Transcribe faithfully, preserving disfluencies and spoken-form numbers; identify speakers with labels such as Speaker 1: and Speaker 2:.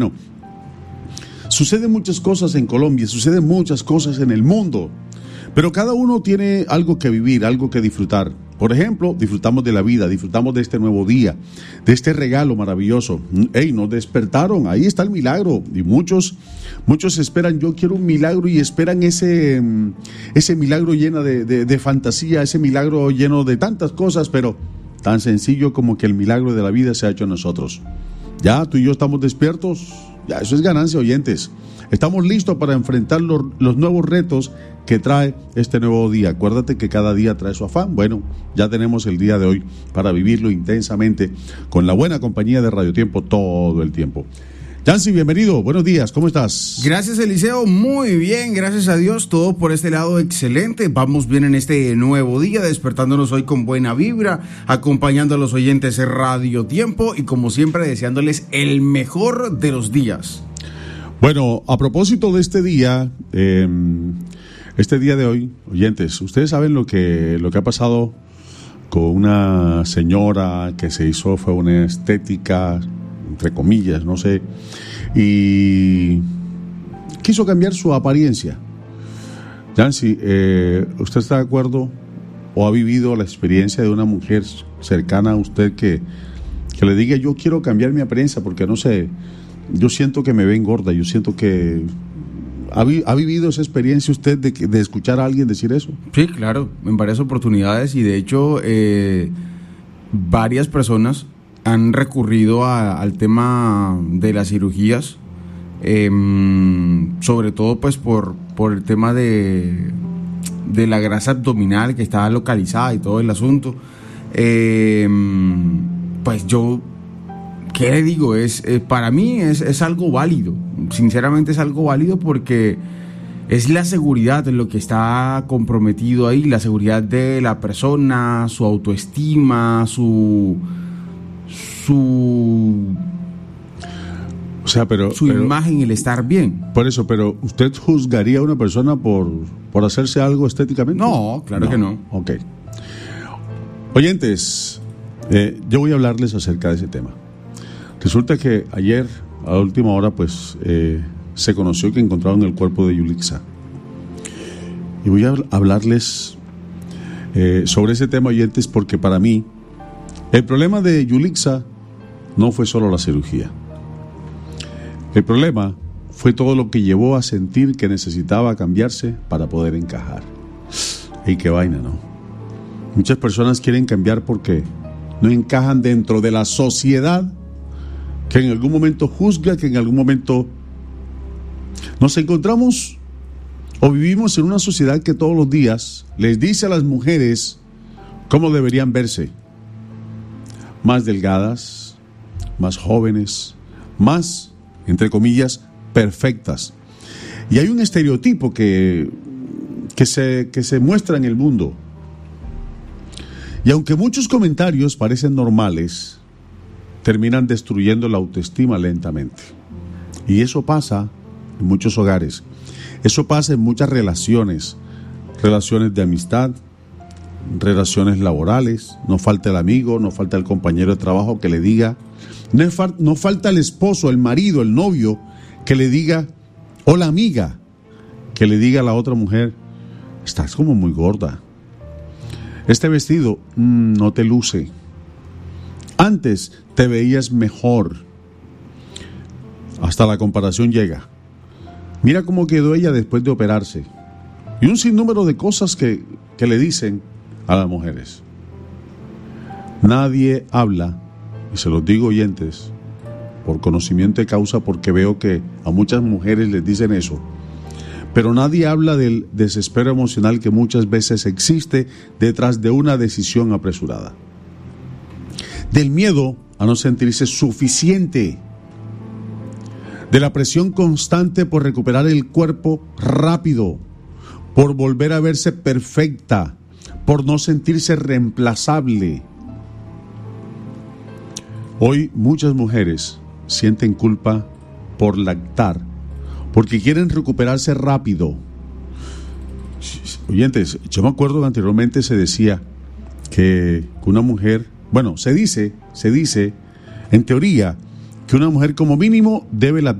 Speaker 1: Bueno, suceden muchas cosas en Colombia, suceden muchas cosas en el mundo, pero cada uno tiene algo que vivir, algo que disfrutar. Por ejemplo, disfrutamos de la vida, disfrutamos de este nuevo día, de este regalo maravilloso. Hey, nos despertaron, ahí está el milagro. Y muchos, muchos esperan, yo quiero un milagro, y esperan ese, ese milagro lleno de, de, de fantasía, ese milagro lleno de tantas cosas, pero tan sencillo como que el milagro de la vida se ha hecho en nosotros. Ya tú y yo estamos despiertos, ya eso es ganancia, oyentes. Estamos listos para enfrentar los, los nuevos retos que trae este nuevo día. Acuérdate que cada día trae su afán. Bueno, ya tenemos el día de hoy para vivirlo intensamente con la buena compañía de Radio Tiempo todo el tiempo. Yancy, bienvenido, buenos días, ¿cómo estás?
Speaker 2: Gracias, Eliseo, muy bien, gracias a Dios, todo por este lado excelente. Vamos bien en este nuevo día, despertándonos hoy con buena vibra, acompañando a los oyentes de Radio Tiempo y como siempre deseándoles el mejor de los días.
Speaker 1: Bueno, a propósito de este día, eh, este día de hoy, oyentes, ustedes saben lo que, lo que ha pasado con una señora que se hizo, fue una estética, entre comillas, no sé, y quiso cambiar su apariencia. Yancy, eh, ¿usted está de acuerdo o ha vivido la experiencia de una mujer cercana a usted que, que le diga, yo quiero cambiar mi apariencia porque no sé, yo siento que me ven gorda, yo siento que... ¿Ha, vi, ¿Ha vivido esa experiencia usted de, de escuchar a alguien decir eso?
Speaker 2: Sí, claro, en varias oportunidades y de hecho eh, varias personas han recurrido a, al tema de las cirugías, eh, sobre todo pues por, por el tema de, de la grasa abdominal que está localizada y todo el asunto. Eh, pues yo, ¿qué le digo? Es, eh, para mí es, es algo válido, sinceramente es algo válido porque es la seguridad de lo que está comprometido ahí, la seguridad de la persona, su autoestima, su... su
Speaker 1: o sea, pero
Speaker 2: su
Speaker 1: pero,
Speaker 2: imagen, el estar bien.
Speaker 1: Por eso, pero ¿usted juzgaría a una persona por, por hacerse algo estéticamente?
Speaker 2: No, claro no. que no.
Speaker 1: Ok. Oyentes, eh, yo voy a hablarles acerca de ese tema. Resulta que ayer, a la última hora, pues, eh, se conoció que encontraron el cuerpo de Yulixa. Y voy a hablarles eh, sobre ese tema, oyentes, porque para mí el problema de Yulixa no fue solo la cirugía. El problema fue todo lo que llevó a sentir que necesitaba cambiarse para poder encajar. Y qué vaina, ¿no? Muchas personas quieren cambiar porque no encajan dentro de la sociedad que en algún momento juzga, que en algún momento nos encontramos o vivimos en una sociedad que todos los días les dice a las mujeres cómo deberían verse. Más delgadas, más jóvenes, más, entre comillas, perfectas. Y hay un estereotipo que, que, se, que se muestra en el mundo. Y aunque muchos comentarios parecen normales, terminan destruyendo la autoestima lentamente. Y eso pasa en muchos hogares. Eso pasa en muchas relaciones, relaciones de amistad, relaciones laborales. No falta el amigo, no falta el compañero de trabajo que le diga, no, fal- no falta el esposo, el marido, el novio que le diga, o la amiga que le diga a la otra mujer, estás como muy gorda, este vestido mmm, no te luce, antes te veías mejor. Hasta la comparación llega. Mira cómo quedó ella después de operarse. Y un sinnúmero de cosas que, que le dicen a las mujeres. Nadie habla, y se los digo, oyentes, por conocimiento de causa, porque veo que a muchas mujeres les dicen eso, pero nadie habla del desespero emocional que muchas veces existe detrás de una decisión apresurada, del miedo a no sentirse suficiente, de la presión constante por recuperar el cuerpo rápido, por volver a verse perfecta, por no sentirse reemplazable. Hoy muchas mujeres sienten culpa por lactar, porque quieren recuperarse rápido. Oyentes, yo me acuerdo que anteriormente se decía que una mujer, bueno, se dice, se dice, en teoría, que una mujer como mínimo debe la